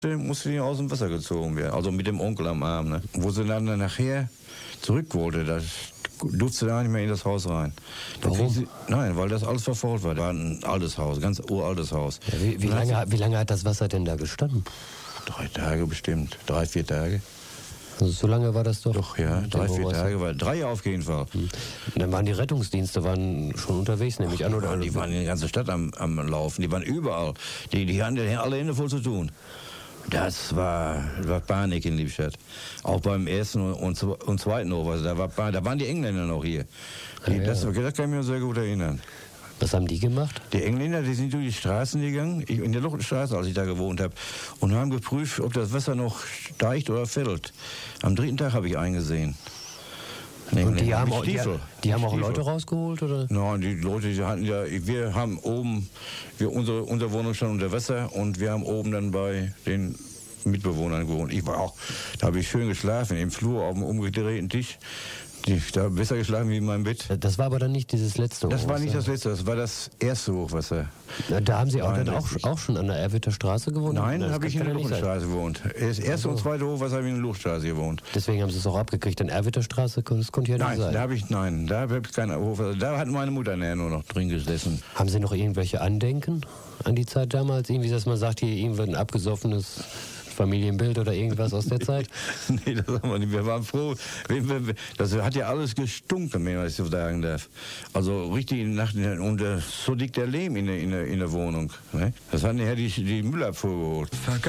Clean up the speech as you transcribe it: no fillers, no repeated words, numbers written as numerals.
musste die aus dem Wasser gezogen werden, also mit dem Onkel am Arm. Ne? Wo sie dann nachher zurück wollte, da durfte sie da nicht mehr in das Haus rein. Warum? Nein, weil das alles verfault war. Das war ein altes Haus, ganz uraltes Haus. Ja, wie lange hat das Wasser denn da gestanden? 3 Tage bestimmt, 3, 4 Tage. Also so lange war das doch? Doch, ja, 3, 4 Tage, weil 3 auf jeden Fall. Dann waren die Rettungsdienste schon unterwegs, nehme ich an, oder? Die waren in der ganzen Stadt am Laufen, die waren überall. Die hatten alle Hände voll zu tun. Das war Panik in Lippstadt. Auch beim ersten und zweiten Hof. Also da waren die Engländer noch hier. Das kann ich mir sehr gut erinnern. Was haben die gemacht? Die Engländer, die sind durch die Straßen gegangen, in der Luchtenstraße, als ich da gewohnt habe, und haben geprüft, ob das Wasser noch steigt oder fällt. Am 3. Tag habe ich eingesehen. Und die haben auch Leute rausgeholt, oder? Nein, die Leute, die hatten ja, wir haben oben, unsere Wohnung stand unter Wasser und wir haben oben dann bei den Mitbewohnern gewohnt. Ich war auch, da habe ich schön geschlafen, im Flur auf dem umgedrehten Tisch. Da besser geschlafen wie in meinem Bett. Das war aber dann nicht dieses letzte Hochwasser? Das war nicht das letzte, das war das erste Hochwasser. Da haben Sie auch schon an der Erwitter Straße gewohnt? Nein, da habe ich in der Luchtenstraße gewohnt. Das erste und zweite Hochwasser habe ich in der Luchtenstraße gewohnt. Deswegen haben Sie es auch abgekriegt. An Erwitter Straße, das konnte ja nicht sein. Da habe ich keine Hochwasser. Da hat meine Mutter nachher nur noch drin gesessen. Haben Sie noch irgendwelche Andenken an die Zeit damals? Irgendwie, dass man sagt, hier irgendwo ein abgesoffenes Familienbild oder irgendwas aus der Zeit? Nee, das haben wir nicht. Wir waren froh. Das hat ja alles gestunken, wenn man das so sagen darf. Also richtig und so liegt der Lehm in der Wohnung. Ne? Das hatten ja die Müllabfuhr geholt.